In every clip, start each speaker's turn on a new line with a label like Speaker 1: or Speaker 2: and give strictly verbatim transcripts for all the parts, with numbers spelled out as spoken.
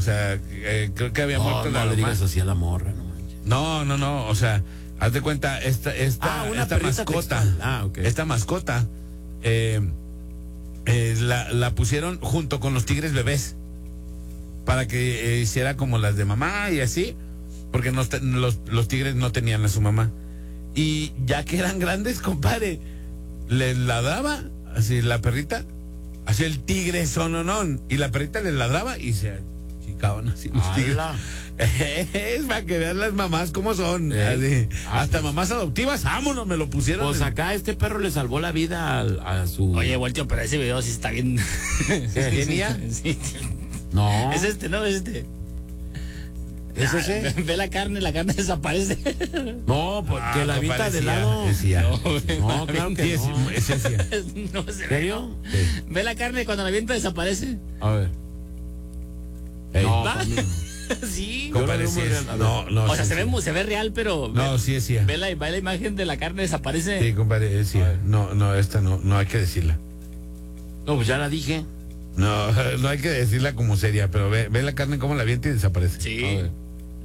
Speaker 1: sea, eh, creo que había
Speaker 2: No,
Speaker 1: muerto
Speaker 2: no
Speaker 1: la
Speaker 2: le
Speaker 1: mamá.
Speaker 2: digas así a la morra, no manches.
Speaker 1: No, no, no, o sea, haz de cuenta, esta, esta,
Speaker 2: Ah, una
Speaker 1: esta
Speaker 2: perrita
Speaker 1: mascota,
Speaker 2: textual. Ah, ok.
Speaker 1: esta mascota, eh, eh, la, la pusieron junto con los tigres bebés, para que eh, hiciera como las de mamá y así, porque no, te- los, los tigres no tenían a su mamá. Y ya que eran grandes, compadre, les ladraba, así la perrita, así el tigre sononón, y la perrita les ladraba y se achicaban así los tigres.
Speaker 2: ¡Hala!
Speaker 1: Es para que vean las mamás cómo son.
Speaker 2: Eh.
Speaker 1: Así.
Speaker 2: Ah,
Speaker 1: Hasta
Speaker 2: pues.
Speaker 1: mamás adoptivas, vámonos, me lo pusieron.
Speaker 2: Pues
Speaker 1: en-
Speaker 2: acá este perro le salvó la vida a, a su...
Speaker 3: Oye, Voltio, pero ese video sí está bien.
Speaker 1: ¿Venía?
Speaker 3: Sí.
Speaker 2: No.
Speaker 3: Es este, ¿no? Es este.
Speaker 2: ¿Es ese?
Speaker 3: Ve la carne, la carne desaparece.
Speaker 2: No, porque
Speaker 1: Ah,
Speaker 2: la
Speaker 1: no
Speaker 2: avienta de
Speaker 1: parecía,
Speaker 2: lado.
Speaker 1: decía.
Speaker 3: No,
Speaker 2: No, claro
Speaker 1: Sí,
Speaker 2: que
Speaker 1: es-
Speaker 2: no.
Speaker 1: es decía.
Speaker 3: No se
Speaker 2: ¿En
Speaker 3: ve.
Speaker 2: serio?
Speaker 3: Ve la carne cuando la avienta desaparece.
Speaker 1: A ver. Ey.
Speaker 2: No,
Speaker 3: ¿Va?
Speaker 2: conmigo.
Speaker 3: Sí.
Speaker 2: Yo lo
Speaker 1: Compadre,
Speaker 2: veo
Speaker 1: sí
Speaker 2: muy
Speaker 1: es-
Speaker 2: real. A ver.
Speaker 1: No, no.
Speaker 3: O sea,
Speaker 1: sí
Speaker 3: se ve,
Speaker 1: decía.
Speaker 3: mu- se ve real, pero.
Speaker 1: No,
Speaker 3: ve,
Speaker 1: sí decía.
Speaker 3: ve la, ve la imagen de la carne desaparece.
Speaker 1: Sí, compadre, decía. No, no, esta no, no hay que decirla.
Speaker 2: No, pues ya la dije.
Speaker 1: No, no hay que decirla como seria, pero ve, ve la carne como la avienta y desaparece.
Speaker 3: Sí.
Speaker 2: A ver.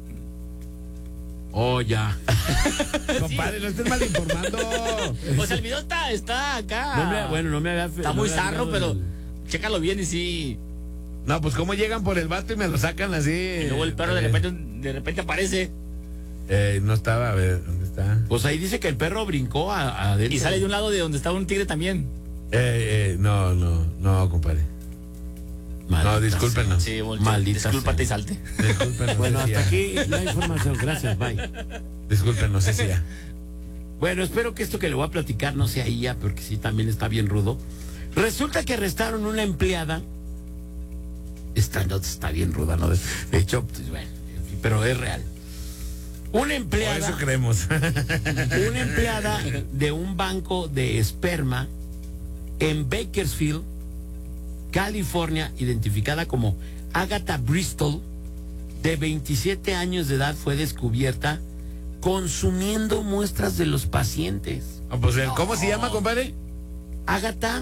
Speaker 2: Oh, ya.
Speaker 1: Compadre, no estés mal informando.
Speaker 3: O sea, el video está, está acá.
Speaker 2: No me- bueno, no me había...
Speaker 3: Está
Speaker 2: no
Speaker 3: muy
Speaker 2: me había
Speaker 3: zarro,
Speaker 2: fijado
Speaker 3: pero
Speaker 2: el-
Speaker 3: chécalo bien y sí.
Speaker 1: No, pues cómo llegan por el vato y me lo sacan así.
Speaker 3: Y luego el perro de
Speaker 1: Eh,
Speaker 3: repente, de repente aparece
Speaker 1: Eh, no estaba, a ver, ¿dónde está?
Speaker 2: Pues ahí dice que el perro brincó a, a adentro.
Speaker 3: y sale de un lado de donde estaba un tigre también.
Speaker 1: Eh, eh, no, no, no, compadre.
Speaker 2: Maldita
Speaker 1: No, discúlpenos.
Speaker 3: Sí, Voltio,
Speaker 2: Maldita
Speaker 3: discúlpate
Speaker 2: sea.
Speaker 3: y salte.
Speaker 1: Discúlpenos.
Speaker 2: Bueno,
Speaker 1: decía.
Speaker 2: hasta aquí la información. Gracias, bye.
Speaker 1: Discúlpenos, decía.
Speaker 2: Bueno, espero que esto que le voy a platicar no sea I A, porque sí, también está bien rudo. Resulta que arrestaron una empleada. Esta nota está bien ruda, ¿no? De de hecho, pues, bueno, en fin, pero es real. Una
Speaker 1: Por
Speaker 2: empleada,
Speaker 1: eso creemos.
Speaker 2: una empleada de un banco de esperma en Bakersfield, California, identificada como Agatha Bristol, de veintisiete años de edad, fue descubierta consumiendo muestras de los pacientes.
Speaker 1: Ah, pues, ¿cómo se llama, compadre?
Speaker 2: Agatha.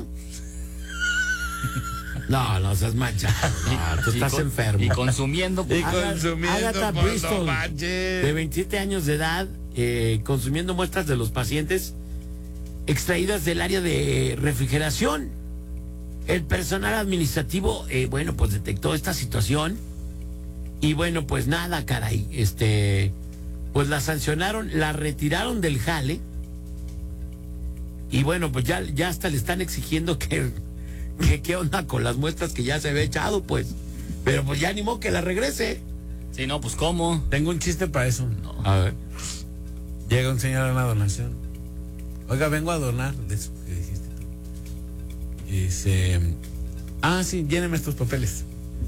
Speaker 2: No, no seas manchado. No, tú
Speaker 3: Y
Speaker 2: estás
Speaker 3: con-
Speaker 2: enfermo.
Speaker 3: Y consumiendo.
Speaker 1: Y
Speaker 2: Aga-
Speaker 1: consumiendo,
Speaker 2: Agatha
Speaker 1: pues, no
Speaker 2: Bristol,
Speaker 1: manches.
Speaker 2: de veintisiete años de edad, eh, consumiendo muestras de los pacientes extraídas del área de refrigeración. El personal administrativo, eh, bueno, pues detectó esta situación y bueno, pues nada, caray, este, pues la sancionaron, la retiraron del jale y bueno, pues ya, ya hasta le están exigiendo que, que qué onda con las muestras que ya se había echado, pues, pero pues ya animó que la regrese.
Speaker 3: Sí, no, pues ¿cómo?
Speaker 1: Tengo un chiste para eso.
Speaker 2: A ver.
Speaker 1: Llega un señor a una donación. Oiga, vengo a donar de eso que dijiste tú. Y dice, ah, sí, lléneme estos papeles.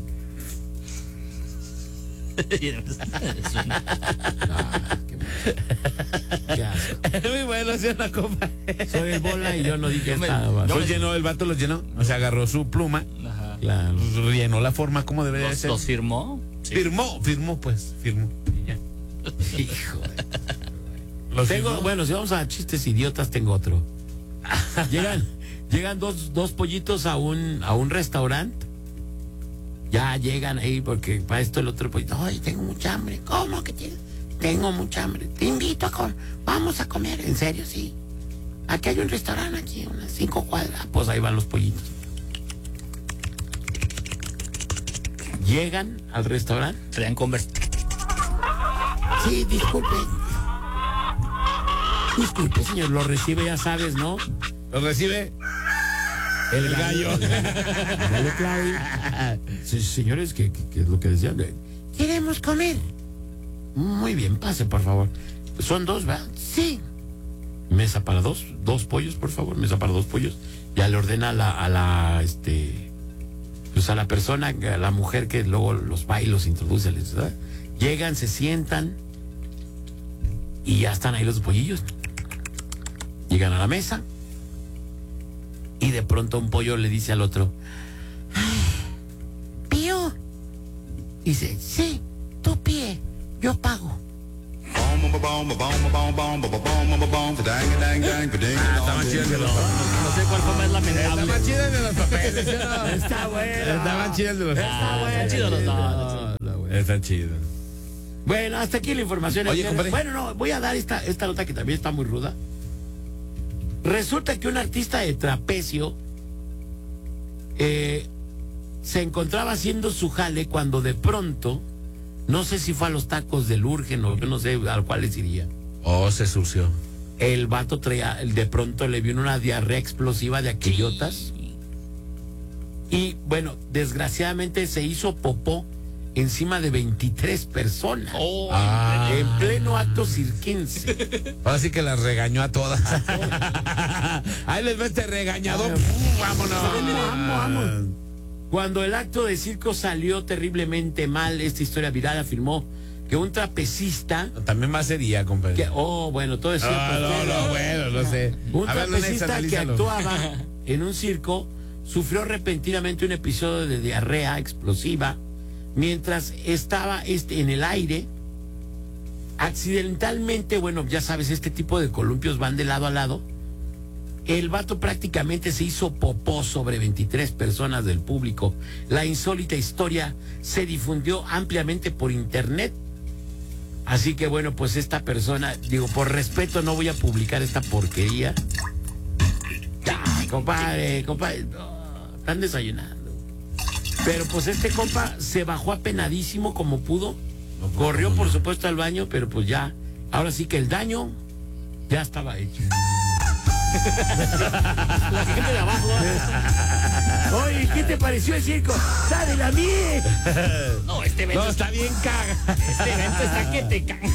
Speaker 2: Ah, qué mal. Qué asco.
Speaker 1: Muy bueno, ¿sí o no, compa?
Speaker 2: Soy el bola y yo no dije
Speaker 3: Yo me-
Speaker 2: nada.
Speaker 3: yo
Speaker 1: Pues llenó, el vato los llenó. O sea, agarró su pluma,
Speaker 3: Ajá.
Speaker 2: Claro.
Speaker 1: pues, llenó la forma como debería de
Speaker 3: ¿Los,
Speaker 1: ser.
Speaker 3: los firmó? Sí.
Speaker 1: Firmó, firmó, pues, firmó. Y ya.
Speaker 2: Hijo.
Speaker 1: Los
Speaker 2: Tengo,
Speaker 1: firmó.
Speaker 2: bueno, si vamos a chistes idiotas, tengo otro. Llegan, llegan dos, dos pollitos a un, a un restaurante. Ya llegan ahí porque para esto el otro pollito, ay, tengo mucha hambre. ¿Cómo que tienes? Tengo mucha hambre. Te invito a comer. Vamos a comer, en serio, sí. Aquí hay un restaurante aquí, unas cinco cuadras. Pues ahí van los pollitos. Llegan al restaurante.
Speaker 3: Traían Converse.
Speaker 2: Sí, disculpe. Disculpe, señor, lo recibe, ya sabes, ¿no?
Speaker 1: ¿Lo recibe? El gallo.
Speaker 2: Dale, Claudio. Sí, señores, ¿qué, qué, qué es lo que decían? Queremos comer. Muy bien, pase, por favor. Son dos, ¿verdad? Sí. Mesa para dos, dos pollos, por favor, mesa para dos pollos. Ya le ordena a la, a la, este, pues a la persona, a la mujer que luego los va y los introduce, les da. Llegan, se sientan y ya están ahí los pollillos. Llegan a la mesa y de pronto un pollo le dice al otro, "Ay, Pío." Dice, sí, tú píe, yo pago.
Speaker 1: Está más chido el de los papeles.
Speaker 3: No sé cuál fue más
Speaker 1: Está
Speaker 3: lamentable.
Speaker 1: más chido el de los papeles, ¿sí o no?
Speaker 2: Está bueno.
Speaker 1: Está más chido el de los
Speaker 3: Ah, están chidos los dos.
Speaker 2: No,
Speaker 1: Está chido.
Speaker 2: Bueno, hasta aquí la información.
Speaker 1: Oye, compadre.
Speaker 2: Bueno, no, voy a dar esta, esta nota que también está muy ruda. Resulta que un artista de trapecio eh, se encontraba haciendo su jale cuando de pronto, no sé si fue a los tacos del Urgen o yo no sé a cuáles iría.
Speaker 1: Oh, se surció.
Speaker 2: El vato traía, de pronto le vino una diarrea explosiva de aquellotas. Y bueno, desgraciadamente se hizo popó encima de veintitrés personas.
Speaker 3: Oh,
Speaker 1: Ah.
Speaker 2: En pleno acto cirquense.
Speaker 1: Ahora sí que las regañó a todas. Ahí les ve este regañador. Uf, vámonos.
Speaker 2: Vamos, vamos. Cuando el acto de circo salió terriblemente mal, esta historia viral afirmó que un trapecista
Speaker 1: También más sería, compadre.
Speaker 2: que, oh, bueno, todo es cierto.
Speaker 1: Ah, no, no, bueno, no sé.
Speaker 2: Un
Speaker 1: A ver, Nex,
Speaker 2: trapecista que
Speaker 1: analízalo.
Speaker 2: actuaba en un circo sufrió repentinamente un episodio de diarrea explosiva mientras estaba este, en el aire. Accidentalmente, bueno, ya sabes, este tipo de columpios van de lado a lado. El vato prácticamente se hizo popó sobre veintitrés personas del público. La insólita historia se difundió ampliamente por internet. Así que bueno, pues esta persona, digo, por respeto no voy a publicar esta porquería. Ya, compadre, compadre, no, están desayunando. Pero pues este compa se bajó apenadísimo como pudo.
Speaker 1: No, pues,
Speaker 2: Corrió,
Speaker 1: ¿cómo
Speaker 2: por
Speaker 1: no?
Speaker 2: supuesto, al baño, pero pues ya, ahora sí que el daño ya estaba hecho.
Speaker 3: la gente de abajo.
Speaker 2: Oye, ¿qué te pareció el circo? ¡Sale la mía!
Speaker 3: No, este evento,
Speaker 1: No, está bien caga.
Speaker 3: este evento está que te caga.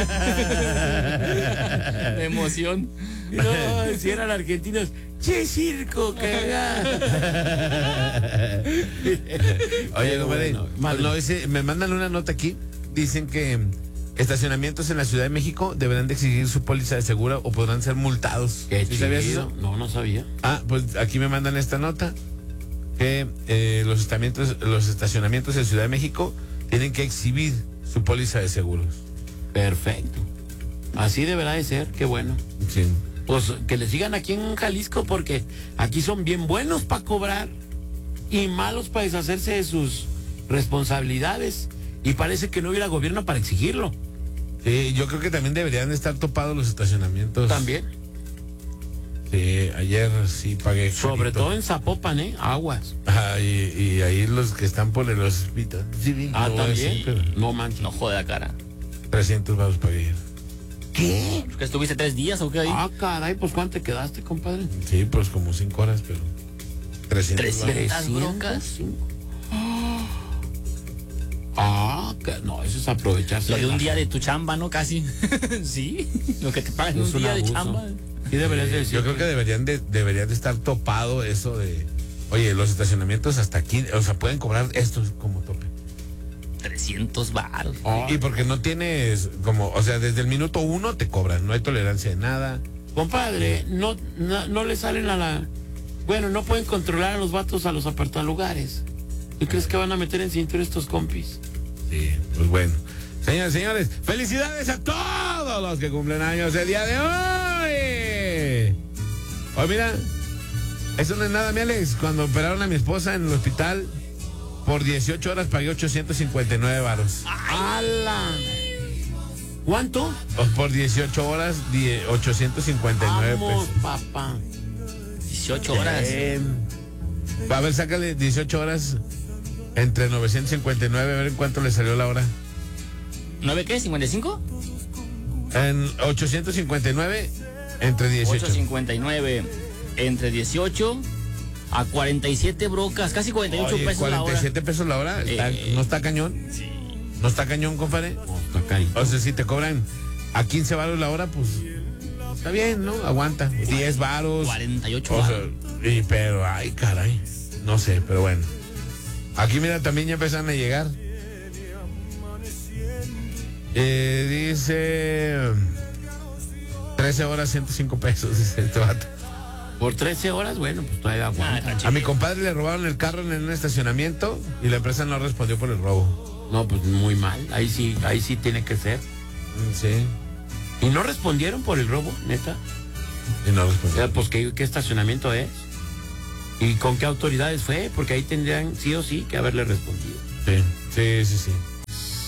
Speaker 3: De emoción.
Speaker 2: No, si eran argentinos, ¡che circo, cagá!
Speaker 1: Oye,
Speaker 2: Pero
Speaker 1: compadre,
Speaker 2: bueno, madre.
Speaker 1: no, dice, me mandan una nota aquí. Dicen que estacionamientos en la Ciudad de México deberán de exigir su póliza de seguro o podrán ser multados.
Speaker 2: Qué
Speaker 1: ¿Sí sabías
Speaker 2: chido.
Speaker 1: eso?
Speaker 2: No, no sabía.
Speaker 1: Ah, pues aquí me mandan esta nota que eh, los estacionamientos, los estacionamientos en Ciudad de México tienen que exhibir su póliza de seguros.
Speaker 2: Perfecto. Así deberá de ser, qué bueno.
Speaker 1: Sí.
Speaker 2: Pues que le sigan aquí en Jalisco porque aquí son bien buenos para cobrar y malos para deshacerse de sus responsabilidades. Y parece que no hubiera gobierno para exigirlo.
Speaker 1: Sí, yo creo que también deberían de estar topados los estacionamientos.
Speaker 2: También.
Speaker 1: Sí, ayer sí pagué.
Speaker 2: Sobre
Speaker 1: carito.
Speaker 2: todo en Zapopan, ¿eh? Aguas.
Speaker 1: Ah, y, y ahí los que están por el hospital. Sí,
Speaker 2: Ah,
Speaker 1: no voy a
Speaker 2: también.
Speaker 1: decir, pero
Speaker 2: No manches.
Speaker 3: No jode la cara.
Speaker 1: trescientos baros pagué ayer.
Speaker 2: ¿Qué?
Speaker 3: ¿Que estuviste tres días o qué ahí?
Speaker 2: Ah, caray, pues ¿cuánto te quedaste, compadre?
Speaker 1: Sí, pues como cinco horas, pero trescientos baros.
Speaker 3: trescientos brocas.
Speaker 2: Ah, que, no, eso es aprovecharse.
Speaker 3: Lo de un
Speaker 2: la-
Speaker 3: día de tu chamba, ¿no? Casi. Sí. Lo que te pagan
Speaker 2: Es
Speaker 3: un
Speaker 2: un
Speaker 3: día de
Speaker 2: abuso.
Speaker 3: chamba.
Speaker 2: Sí, deberías de decir.
Speaker 1: Yo creo que deberían de, deberían de estar topado eso de, oye, los estacionamientos hasta aquí, o sea, pueden cobrar esto como tope.
Speaker 3: trescientos baros.
Speaker 2: Ah,
Speaker 1: Y porque no tienes, como, o sea, desde el minuto uno te cobran, no hay tolerancia de nada.
Speaker 2: compadre, no, no, no le salen a la... Bueno, no pueden controlar a los vatos a los apartalugares. ¿Tú crees que van a meter en cintura estos compis?
Speaker 1: Sí, pues bueno. Señores, señores, felicidades a todos los que cumplen años el día de hoy. Oye, mira, eso no es nada, mi Alex. Cuando operaron a mi esposa en el hospital, por dieciocho horas pagué ochocientos cincuenta y nueve varos.
Speaker 2: ¡Hala! ¿Cuánto?
Speaker 1: O por dieciocho horas, die- ochocientos cincuenta y nueve
Speaker 2: Vamos,
Speaker 1: pesos.
Speaker 2: papá.
Speaker 3: dieciocho horas.
Speaker 1: Eh, a ver, sácale dieciocho horas entre novecientos cincuenta y nueve, a ver en cuánto le salió la hora.
Speaker 3: ¿nueve qué? ¿cincuenta y cinco?
Speaker 1: En ochocientos cincuenta y nueve entre dieciocho.
Speaker 3: ochocientos cincuenta y nueve entre dieciocho a cuarenta y siete brocas, casi cuarenta y ocho
Speaker 1: Oye,
Speaker 3: pesos la hora.
Speaker 1: cuarenta y siete pesos la hora. Está-
Speaker 3: Eh,
Speaker 1: ¿No está cañón?
Speaker 3: Sí.
Speaker 1: ¿No está cañón, compadre?
Speaker 2: No, está carito.
Speaker 1: O sea, si te cobran a quince varos la hora, pues está bien, ¿no? Aguanta. diez varos.
Speaker 3: cuarenta y ocho
Speaker 1: O sea,
Speaker 3: varos.
Speaker 1: y, pero, ay, caray. No sé, pero bueno. Aquí, mira, también ya empezaron a llegar. Eh, dice... trece horas, ciento cinco pesos, dice este vato.
Speaker 2: Por trece horas, bueno, pues todavía
Speaker 3: Ah,
Speaker 2: aguanta.
Speaker 3: está
Speaker 1: A mi
Speaker 3: chido.
Speaker 1: compadre le robaron el carro en un estacionamiento y la empresa no respondió por el robo.
Speaker 2: No, pues muy mal. Ahí sí, ahí sí tiene que ser.
Speaker 1: Sí.
Speaker 2: ¿Y no respondieron por el robo, neta?
Speaker 1: Y no
Speaker 2: O
Speaker 1: respondió.
Speaker 2: sea, pues ¿qué, qué estacionamiento es? ¿Y con qué autoridades fue? Porque ahí tendrían sí o sí que haberle respondido.
Speaker 1: Sí, sí, sí, sí.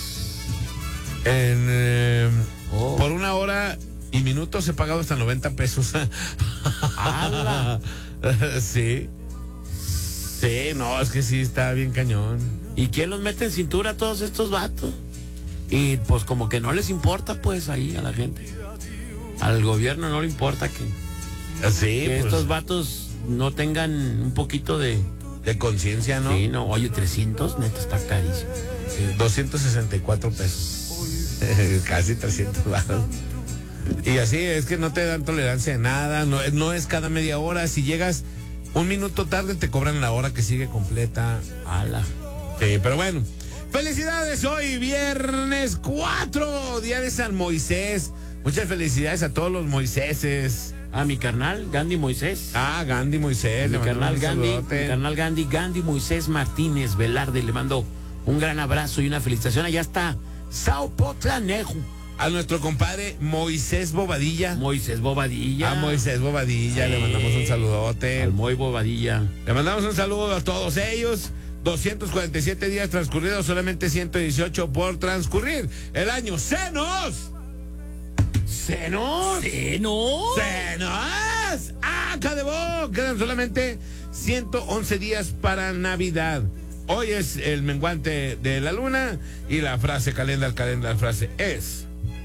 Speaker 1: En, eh,
Speaker 2: Oh.
Speaker 1: Por una hora y minutos he pagado hasta noventa pesos.
Speaker 2: ¡Hala!
Speaker 1: Sí. Sí, no, es que sí está bien cañón.
Speaker 2: ¿Y quién los mete en cintura a todos estos vatos? Y pues como que no les importa pues ahí a la gente. Al gobierno no le importa que,
Speaker 1: Sí,
Speaker 2: que
Speaker 1: pues,
Speaker 2: estos vatos no tengan un poquito de...
Speaker 1: de conciencia, ¿no?
Speaker 2: Sí, no, oye, trescientos, neta, está carísimo.
Speaker 1: Sí, doscientos sesenta y cuatro pesos. Casi trescientos baros. Y así es que no te dan tolerancia de nada, no, no es cada media hora. Si llegas un minuto tarde, te cobran la hora que sigue completa.
Speaker 2: ¡Hala!
Speaker 1: Sí, pero bueno. Felicidades hoy, viernes cuatro, día de San Moisés. Muchas felicidades a todos los Moiséses.
Speaker 2: A mi carnal, Gandhi Moisés.
Speaker 1: Ah, Gandhi Moisés.
Speaker 2: mi
Speaker 1: le mandamos
Speaker 2: carnal
Speaker 1: un
Speaker 2: Gandhi,
Speaker 1: saludote.
Speaker 2: mi carnal Gandhi, Gandhi Moisés Martínez Velarde, le mando un gran abrazo y una felicitación. Allá está Zaupotlanejo.
Speaker 1: A nuestro compadre Moisés Bobadilla.
Speaker 2: Moisés Bobadilla.
Speaker 1: A Moisés Bobadilla,
Speaker 2: Sí.
Speaker 1: le mandamos un saludote.
Speaker 2: Al Moy Bobadilla.
Speaker 1: Le mandamos un saludo a todos ellos. doscientos cuarenta y siete días transcurridos, solamente ciento dieciocho por transcurrir. El año ¡Senos!
Speaker 2: ¡Senos!
Speaker 3: ¡Senos!
Speaker 1: ¡Senos! ¡Acá de bo! Quedan solamente ciento once días para Navidad. Hoy es el menguante de la luna y la frase calendar, calendar, frase es: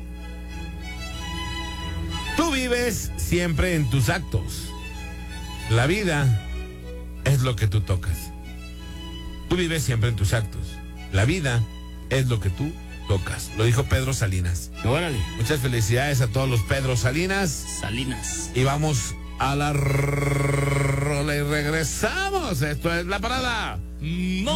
Speaker 1: tú vives siempre en tus actos. La vida es lo que tú tocas. Tú vives siempre en tus actos. La vida es lo que tú tocas. Lo dijo Pedro Salinas.
Speaker 2: Órale.
Speaker 1: Muchas felicidades a todos los Pedro Salinas.
Speaker 3: Salinas.
Speaker 1: Y vamos a la rola y regresamos. Esto es La Parada.